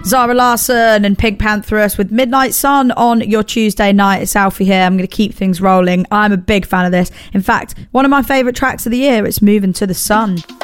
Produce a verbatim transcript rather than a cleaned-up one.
Zara Larsson and Pink Pantheress with Midnight Sun on your Tuesday night. It's Alfie here. I'm going to keep things rolling. I'm a big fan of this. In fact, one of my favourite tracks of the year. It's Moving to the Sun.